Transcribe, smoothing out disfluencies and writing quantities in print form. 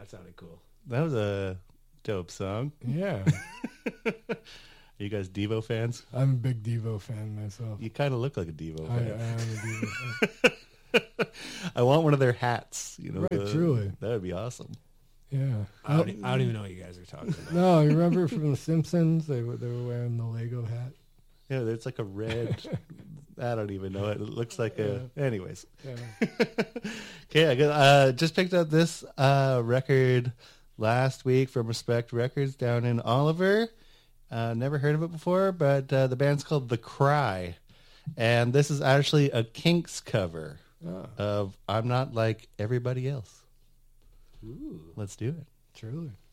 that sounded cool. That was a dope song. Yeah. Are you guys Devo fans? I'm a big Devo fan myself. You kind of look like a Devo I fan. am a Devo fan. I want one of their hats. You know, Right, truly. That would be awesome. Yeah. I don't even know what you guys are talking about. No, you remember from The Simpsons? They were wearing the Lego hat. Yeah, there's like a red. I don't even know it. It looks like a. Anyways. Yeah. Okay, I just picked up this record last week from Respect Records down in Oliver. Never heard of it before, but the band's called The Cry. And this is actually a Kinks cover of I'm Not Like Everybody Else. Ooh. Let's do it. Truly.